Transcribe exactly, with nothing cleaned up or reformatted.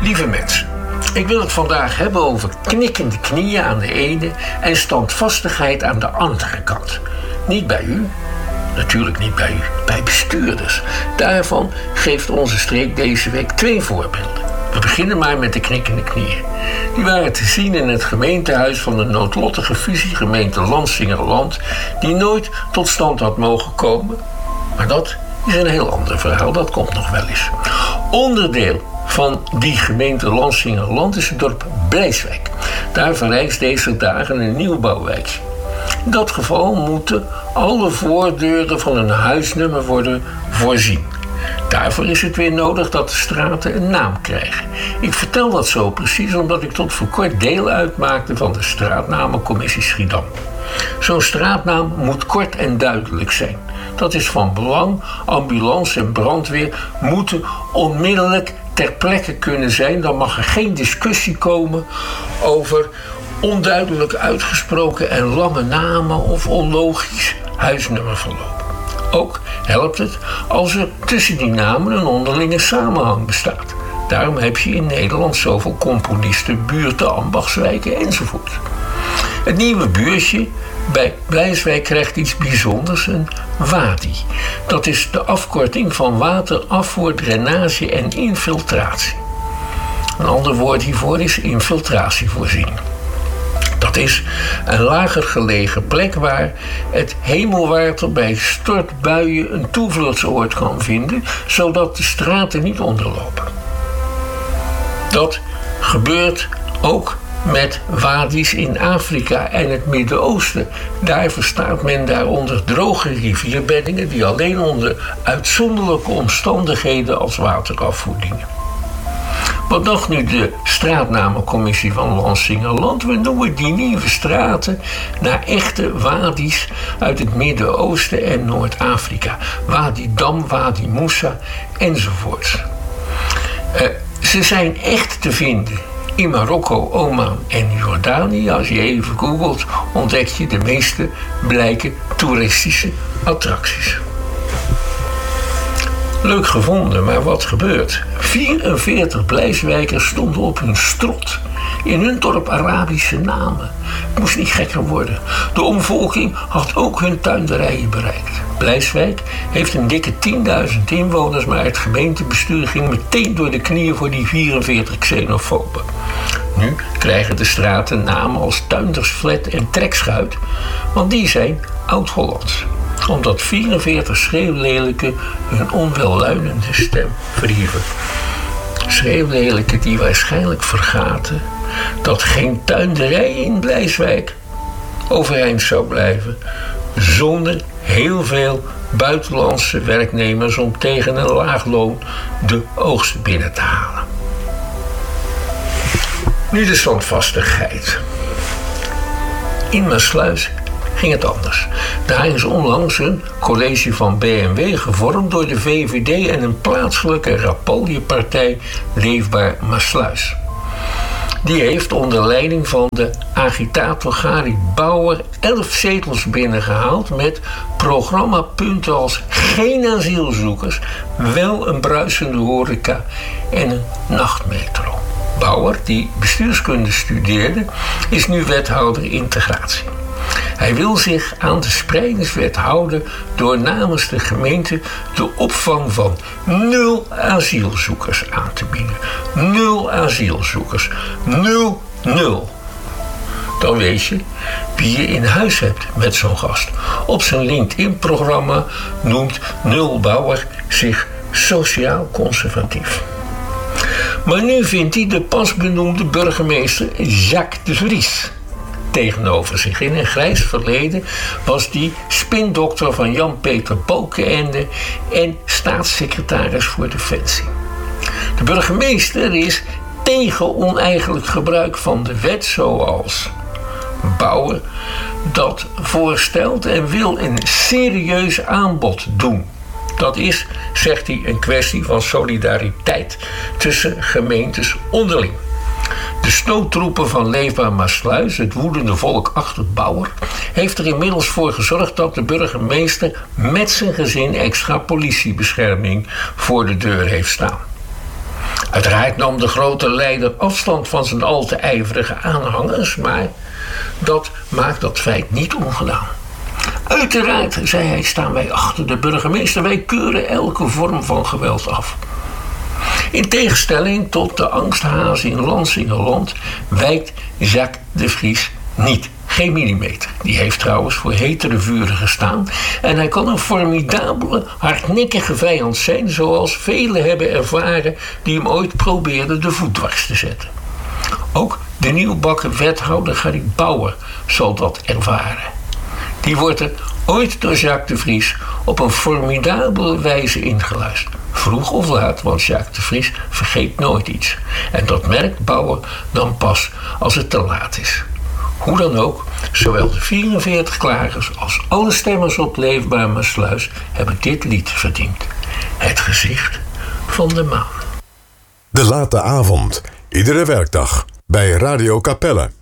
Lieve mensen, ik wil het vandaag hebben over knikkende knieën aan de ene en standvastigheid aan de andere kant. Niet bij u, natuurlijk niet bij u, bij bestuurders. Daarvan geeft onze streek deze week twee voorbeelden. We beginnen maar met de knikkende knieën. Die waren te zien in het gemeentehuis van de noodlottige fusiegemeente Lansingerland, die nooit tot stand had mogen komen. Maar dat is een heel ander verhaal, dat komt nog wel eens. Onderdeel van die gemeente Lansingerland is het dorp Blijswijk. Daar verrijst deze dagen een nieuwbouwwijk. In dat geval moeten alle voordeuren van een huisnummer worden voorzien. Daarvoor is het weer nodig dat de straten een naam krijgen. Ik vertel dat zo precies omdat ik tot voor kort deel uitmaakte van de straatnamencommissie Schiedam. Zo'n straatnaam moet kort en duidelijk zijn. Dat is van belang. Ambulance en brandweer moeten onmiddellijk ter plekke kunnen zijn. Dan mag er geen discussie komen over onduidelijk uitgesproken en lange namen of onlogisch huisnummerverloop. Ook helpt het als er tussen die namen een onderlinge samenhang bestaat. Daarom heb je in Nederland zoveel componisten, buurten, ambachtswijken enzovoort. Het nieuwe buurtje bij Blijswijk krijgt iets bijzonders, een WADI. Dat is de afkorting van waterafvoer, drainage en infiltratie. Een ander woord hiervoor is infiltratievoorziening. Dat is een lager gelegen plek waar het hemelwater bij stortbuien een toevluchtsoord kan vinden, zodat de straten niet onderlopen. Dat gebeurt ook met wadi's in Afrika en het Midden-Oosten. Daar verstaat men daaronder droge rivierbeddingen die alleen onder uitzonderlijke omstandigheden als waterafvoer dienen. Wat dacht nu de straatnamencommissie van Lansingerland? We noemen die nieuwe straten naar echte wadi's uit het Midden-Oosten en Noord-Afrika. Wadi Dam, Wadi Moussa enzovoorts. Uh, ze zijn echt te vinden in Marokko, Oman en Jordanië. Als je even googelt, ontdek je de meeste blijken toeristische attracties. Leuk gevonden, maar wat gebeurt? vierenveertig Blijswijkers stonden op hun strot. In hun dorp Arabische namen. Het moest niet gekker worden. De omvolking had ook hun tuinderijen bereikt. Blijswijk heeft een dikke tienduizend inwoners, maar het gemeentebestuur ging meteen door de knieën voor die vierenveertig xenofoben. Nu krijgen de straten namen als Tuindersflat en Trekschuit, want die zijn oud-Hollands. Omdat vierenveertig schreeuwlelijken hun onwelluidende stem verhieven. Schreeuwlelijken die waarschijnlijk vergaten dat geen tuinderij in Blijswijk overeind zou blijven zonder heel veel buitenlandse werknemers om tegen een laag loon de oogst binnen te halen. Nu de standvastigheid. In Maassluis ging het anders. Daar is onlangs een college van B M W gevormd door de V V D en een plaatselijke rapaljepartij Leefbaar Maassluis. Die heeft onder leiding van de agitator Gary Bauer elf zetels binnengehaald met programmapunten als geen asielzoekers, wel een bruisende horeca en een nachtmetro. Bauer, die bestuurskunde studeerde, is nu wethouder integratie. Hij wil zich aan de spreidingswet houden door namens de gemeente de opvang van nul asielzoekers aan te bieden. Nul asielzoekers. Nul, nul. Dan weet je wie je in huis hebt met zo'n gast. Op zijn LinkedIn-programma noemt Nul Bauer zich sociaal conservatief. Maar nu vindt hij de pas benoemde burgemeester Jacques de Vries tegenover zich. In een grijs verleden was die spindokter van Jan-Peter Balkenende en staatssecretaris voor Defensie. De burgemeester is tegen oneigenlijk gebruik van de wet, zoals Bauer dat voorstelt, en wil een serieus aanbod doen. Dat is, zegt hij, een kwestie van solidariteit tussen gemeentes onderling. De stoottroepen van Leefbaar Maassluis, het woedende volk achter Bauer, heeft er inmiddels voor gezorgd dat de burgemeester met zijn gezin extra politiebescherming voor de deur heeft staan. Uiteraard nam de grote leider afstand van zijn al te ijverige aanhangers, maar dat maakt dat feit niet ongedaan. Uiteraard, zei hij, staan wij achter de burgemeester. Wij keuren elke vorm van geweld af. In tegenstelling tot de angsthaas in Lansingerland wijkt Jacques de Vries niet. Geen millimeter. Die heeft trouwens voor hetere vuren gestaan. En hij kan een formidabele, hardnekkige vijand zijn, zoals velen hebben ervaren die hem ooit probeerden de voet dwars te zetten. Ook de nieuwbakken wethouder Gerrit Bauer zal dat ervaren. Die wordt er ooit door Jacques de Vries op een formidabele wijze ingeluisterd. Vroeg of laat, want Jacques de Vries vergeet nooit iets. En dat merkt Bauer dan pas als het te laat is. Hoe dan ook, zowel de vierenveertig klagers als alle stemmers op Leefbaar Maassluis hebben dit lied verdiend. Het gezicht van de maan. De Late Avond, iedere werkdag bij Radio Capelle.